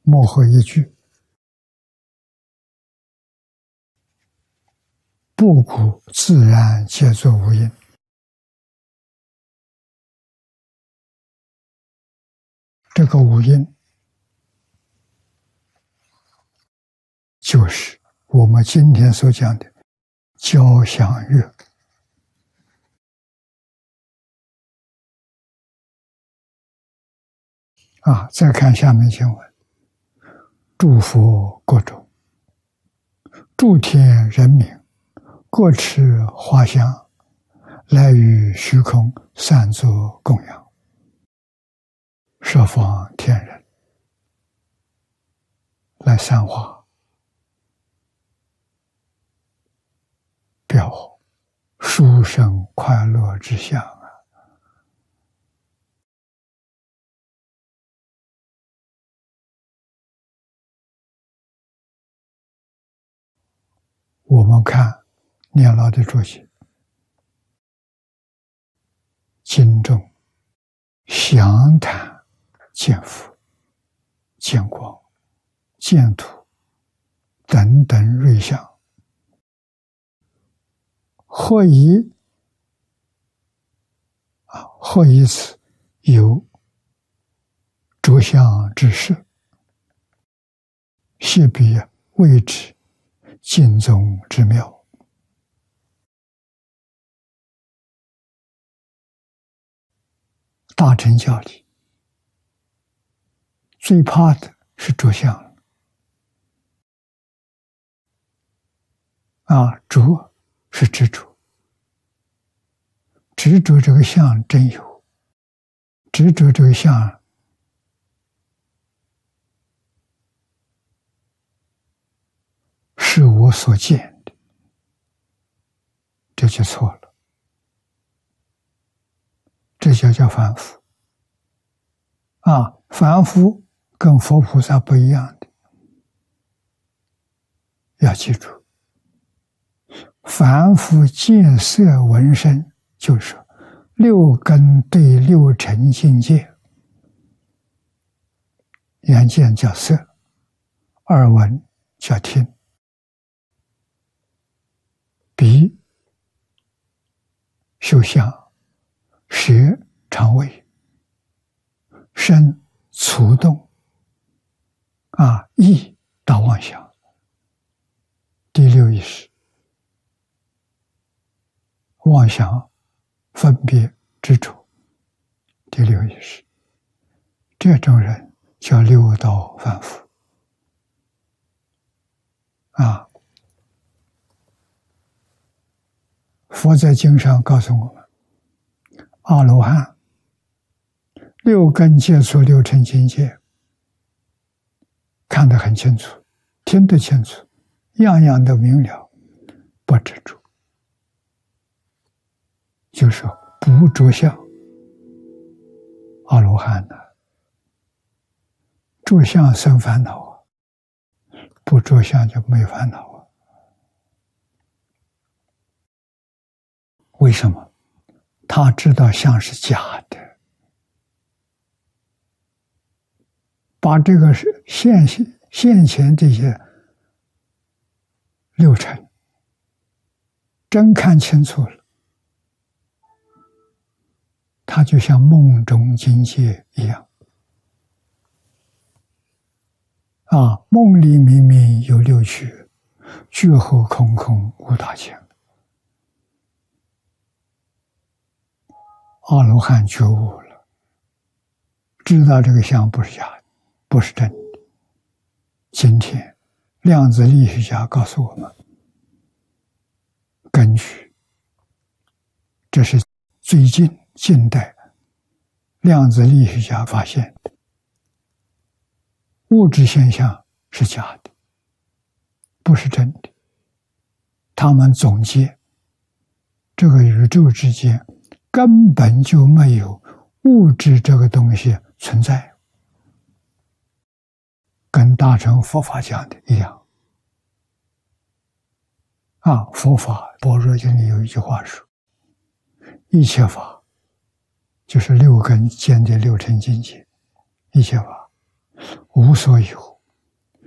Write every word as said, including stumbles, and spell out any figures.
幕后一句：布谷自然皆作无因。这个五音，就是我们今天所讲的交响乐。啊，再看下面经文：诸佛国中，诸天人民，各持花香，来于虚空，散作供养，十方天人来散花，表殊胜快乐之相啊！我们看念老的注解，经中详谈见福、见光、见土等等瑞相，或以啊，或以此有着相之事，谢彼谓之尽宗之妙。大乘教理最怕的是着相啊，着是执着，执着这个相真有，执着这个相是我所见的，这就错了。这就叫凡夫啊！凡夫跟佛菩萨不一样的，要记住，凡夫见色闻声，就是说六根对六尘境界，眼见叫色，耳闻叫听，鼻嗅香，舌尝味，身触动，啊，意到妄想，第六意识，妄想分别执着，第六意识，这种人叫六道凡夫啊。佛在经上告诉我们，阿罗汉六根接触六尘境界，看得很清楚，听得清楚，样样都明了，不执着，就是不着相。阿罗汉呢，着相生烦恼啊，不着相就没烦恼啊。为什么？他知道相是假的，把这个现现前这些六尘真看清楚了，他就像梦中境界一样啊！梦里明明有六趣，觉后空空无大千。阿罗汉觉悟了，知道这个相不是假的，不是真的。今天量子力学家告诉我们，根据这是最近近代量子力学家发现的，物质现象是假的，不是真的。他们总结，这个宇宙之间根本就没有物质这个东西存在，跟大乘佛法讲的一样啊。佛法般若经里有一句话说，一切法就是六根间的六尘境界，一切法无所有，